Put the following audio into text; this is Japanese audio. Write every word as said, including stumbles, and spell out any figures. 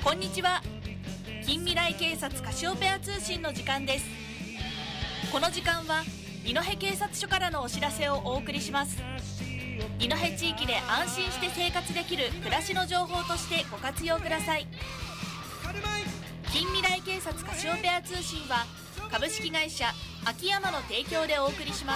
こんにちは。近未来警察カシオペア通信の時間です。この時間は二戸警察署からのお知らせをお送りします。二戸地域で安心して生活できる暮らしの情報としてご活用ください。近未来警察カシオペア通信は株式会社秋山の提供でお送りします。